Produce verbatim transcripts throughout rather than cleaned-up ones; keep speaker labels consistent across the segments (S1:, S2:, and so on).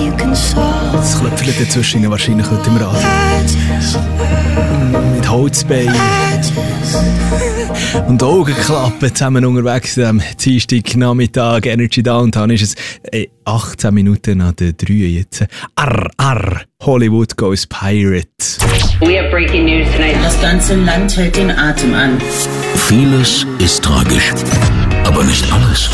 S1: Das klöpfelt dazwischen wahrscheinlich heute im Radio. Mit Holzbein und Augenklappen zusammen unterwegs am Dienstagnachmittag. Energy Downtown ist es äh, achtzehn Minuten nach der drei jetzt. Arr, arr, Hollywood goes pirate.
S2: We have breaking news tonight.
S3: Das ganze Land hält den Atem an.
S4: Vieles ist tragisch, aber nicht alles.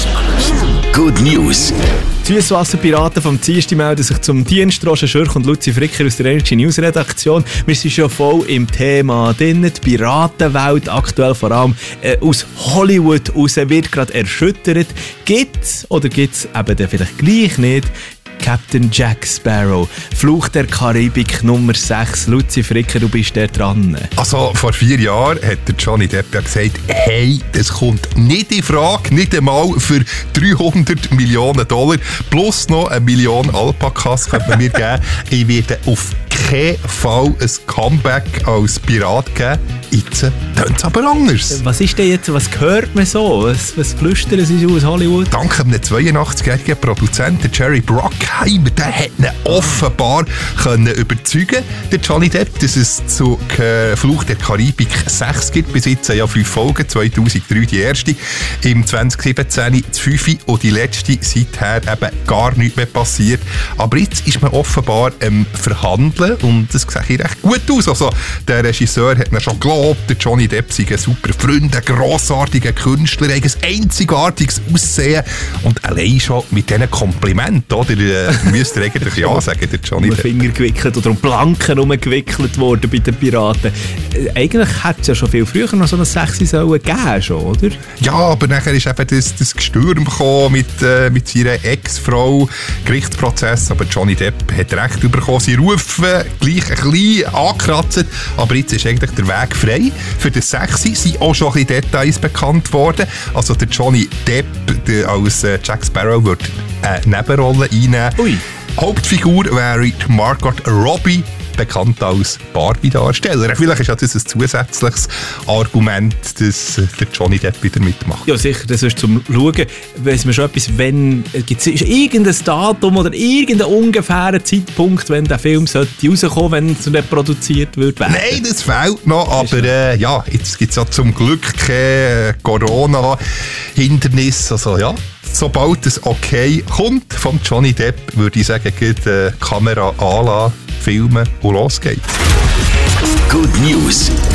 S4: Good News.
S1: Die Süsswasserpiraten vom Dienstag melden sich zum Dienst. Roger Schürch und Luzi Fricker aus der Energy News Redaktion. Wir sind schon voll im Thema drin. Die Piratenwelt, aktuell vor allem äh, aus Hollywood raus, wird gerade erschüttert. Gibt's oder gibt's eben dann vielleicht gleich nicht Captain Jack Sparrow, Fluch der Karibik Nummer sechs. Luzi Fricker, du bist da dran.
S5: Also vor vier Jahren hat der Johnny Depp ja gesagt, hey, das kommt nicht in Frage, nicht einmal für dreihundert Millionen Dollar plus noch eine Million Alpakas könnte man mir geben. Ich werde auf keinen Fall ein Comeback als Pirat geben. Jetzt tönt es aber anders.
S1: Was ist denn jetzt, was hört man so? Was, was flüstern sie aus Hollywood?
S5: Dank einem zweiundachtzig-jährigen Produzenten, Jerry Bruckheimer, der hat ihn offenbar können überzeugen, der Johnny Depp, dass es zu äh, Fluch der Karibik sechs gibt. Bis jetzt ja fünf Folgen, zweitausenddrei die erste, im zwanzig siebzehn die fünfte und die letzte seither eben gar nichts mehr passiert. Aber jetzt ist man offenbar ähm, verhandeln und das sieht hier recht gut aus. Also, der Regisseur hat mir schon gelobt, der Johnny Depp sei ein super Freund, ein grossartiger Künstler, ein einzigartiges Aussehen und allein schon mit diesen Komplimenten, oder? Äh, müsst ihr eigentlich ja sagen, der Johnny Depp.
S1: Finger gewickelt oder um Planken herumgewickelt worden bei den Piraten. Äh, eigentlich hätte es ja schon viel früher noch so eine Sexy sollen geben, schon, oder?
S5: Ja, aber nachher ist eben das, das Gestürm gekommen mit, äh, mit seiner Ex-Frau, Gerichtsprozess, aber Johnny Depp hat recht bekommen, sie rufen gleich ein bisschen angekratzt, aber jetzt ist eigentlich der Weg frei. Für das Sexy sind auch schon ein bisschen Details bekannt worden. Also der Johnny Depp der als äh, Jack Sparrow wird eine Nebenrolle einnehmen. Ui. Hauptfigur wäre Margot Robbie, bekannt als Barbie-Darsteller. Vielleicht ist das ein zusätzliches Argument, dass der Johnny Depp wieder mitmacht.
S1: Ja, sicher, das ist zum Schauen. Weiss man schon etwas, wenn gibt es irgendein Datum oder irgendeinen ungefähren Zeitpunkt, wenn der Film sollte rauskommen, wenn es nicht produziert wird werden?
S5: Nein, das fehlt noch, aber äh, ja, jetzt gibt es ja zum Glück kein Corona-Hindernis. Also ja, sobald es okay kommt von Johnny Depp, würde ich sagen, geht die Kamera anlassen, filmen und los geht's.
S4: Good News.